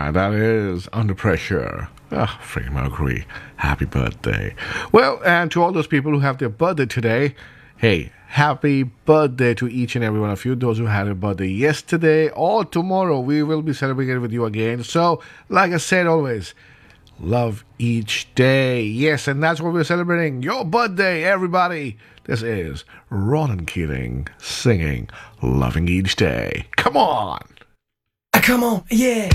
that is Under Pressure. Ah, Freddie Mercury, happy birthday. Well, and to all those people who have their birthday today, hey, happy birthday to each and every one of you. Those who had a birthday yesterday or tomorrow, we will be celebrating with you again. So, like I said always, love each day. Yes, and that's what we're celebrating. Your birthday, everybody. This is Ronan Keating singing Loving Each Day. Come on. Come on, yeah.